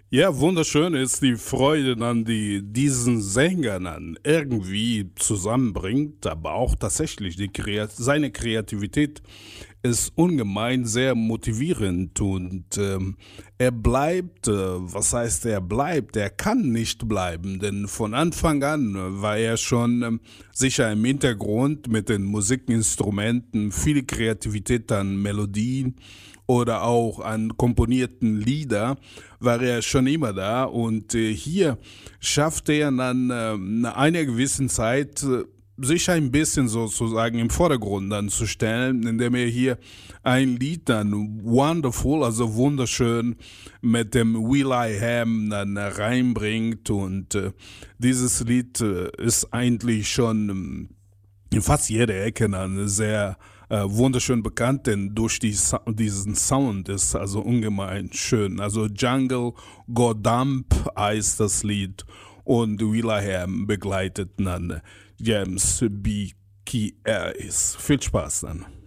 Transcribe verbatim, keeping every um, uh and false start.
Ja, wunderschön ist die Freude dann, die diesen Sänger dann irgendwie zusammenbringt, aber auch tatsächlich die Kreat seine Kreativität ist ungemein sehr motivierend und ähm, er bleibt, äh, was heißt er bleibt? Er kann nicht bleiben, denn von Anfang an äh, war er schon ähm, sicher im Hintergrund mit den Musikinstrumenten, viel Kreativität an Melodien oder auch an komponierten Lieder war er schon immer da und äh, hier schafft er dann äh, nach einer gewissen Zeit äh, sich ein bisschen sozusagen im Vordergrund dann zu stellen, indem er hier ein Lied dann wonderful, also wunderschön mit dem Will I Am dann reinbringt und äh, dieses Lied äh, ist eigentlich schon ähm, in fast jeder Ecke dann sehr äh, wunderschön bekannt, denn durch die, Sa- diesen Sound ist also ungemein schön. Also Jungle Godamp heißt das Lied und Will.i.am begleitet dann James B. Keys. Viel Spaß dann.